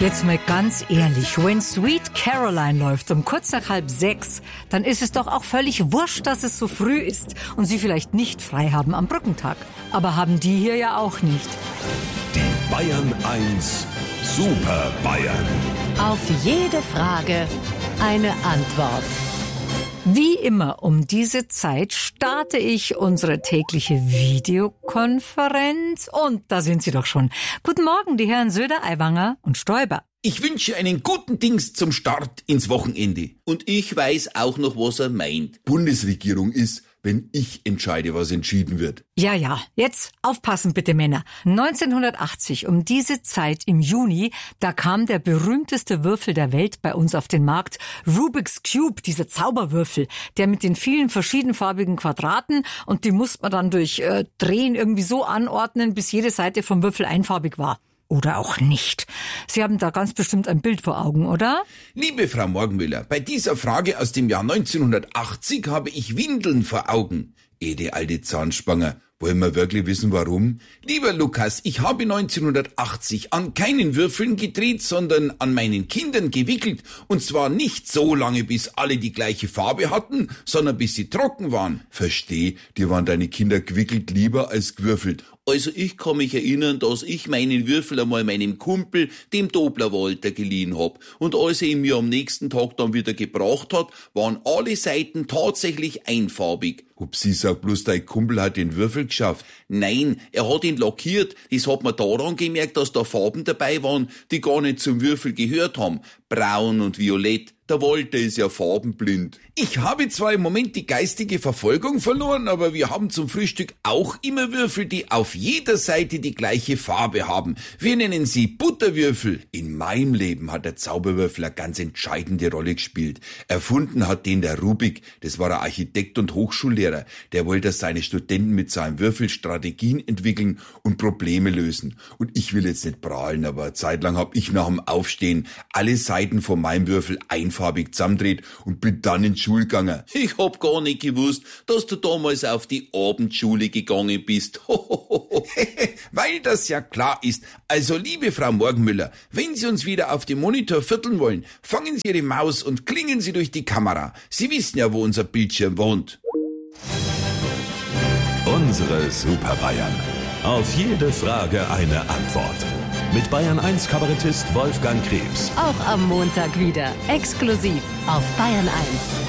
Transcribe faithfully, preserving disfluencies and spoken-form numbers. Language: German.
Jetzt mal ganz ehrlich, wenn Sweet Caroline läuft um kurz nach halb sechs, dann ist es doch auch völlig wurscht, dass es so früh ist und Sie vielleicht nicht frei haben am Brückentag. Aber haben die hier ja auch nicht. Die Bayern eins Super Bayern. Auf jede Frage eine Antwort. Wie immer um diese Zeit starte ich unsere tägliche Videokonferenz. Und da sind Sie doch schon. Guten Morgen, die Herren Söder, Aiwanger und Stoiber. Ich wünsche einen guten Dings zum Start ins Wochenende. Und ich weiß auch noch, was er meint. Bundesregierung ist, wenn ich entscheide, was entschieden wird. Ja, ja, jetzt aufpassen bitte, Männer. neunzehnhundertachtzig, um diese Zeit im Juni, da kam der berühmteste Würfel der Welt bei uns auf den Markt. Rubik's Cube, dieser Zauberwürfel, der mit den vielen verschiedenfarbigen Quadraten, und die musste man dann durch äh, Drehen irgendwie so anordnen, bis jede Seite vom Würfel einfarbig war. Oder auch nicht. Sie haben da ganz bestimmt ein Bild vor Augen, oder? Liebe Frau Morgenmüller, bei dieser Frage aus dem Jahr neunzehnhundertachtzig habe ich Windeln vor Augen. Ede alte Zahnspanger, wollen wir wirklich wissen, warum? Lieber Lukas, ich habe neunzehnhundertachtzig an keinen Würfeln gedreht, sondern an meinen Kindern gewickelt. Und zwar nicht so lange, bis alle die gleiche Farbe hatten, sondern bis sie trocken waren. Versteh, dir waren deine Kinder gewickelt lieber als gewürfelt. Also ich kann mich erinnern, dass ich meinen Würfel einmal meinem Kumpel, dem Dobler Walter, geliehen hab. Und als er ihn mir am nächsten Tag dann wieder gebracht hat, waren alle Seiten tatsächlich einfarbig. Upsi, sag bloß, dein Kumpel hat den Würfel geschafft. Nein, er hat ihn lackiert. Das hat man daran gemerkt, dass da Farben dabei waren, die gar nicht zum Würfel gehört haben. Braun und Violett. Der Walter ist ja farbenblind. Ich habe zwar im Moment die geistige Verfolgung verloren, aber wir haben zum Frühstück auch immer Würfel, die auf jeder Seite die gleiche Farbe haben. Wir nennen sie Butterwürfel. In meinem Leben hat der Zauberwürfel eine ganz entscheidende Rolle gespielt. Erfunden hat den der Rubik. Das war ein Architekt und Hochschullehrer. Der wollte, dass seine Studenten mit seinem Würfel Strategien entwickeln und Probleme lösen. Und ich will jetzt nicht prahlen, aber eine Zeit lang habe ich nach dem Aufstehen alle Seiten von meinem Würfel einfach farbig zusammendreht und bin dann in die Schule gegangen. Ich hab gar nicht gewusst, dass du damals auf die Abendschule gegangen bist. Weil das ja klar ist. Also liebe Frau Morgenmüller, wenn Sie uns wieder auf dem Monitor vierteln wollen, fangen Sie Ihre Maus und klingen Sie durch die Kamera. Sie wissen ja, wo unser Bildschirm wohnt. Unsere Super Bayern. Auf jede Frage eine Antwort. Mit Bayern eins Kabarettist Wolfgang Krebs. Auch am Montag wieder. Exklusiv auf Bayern eins.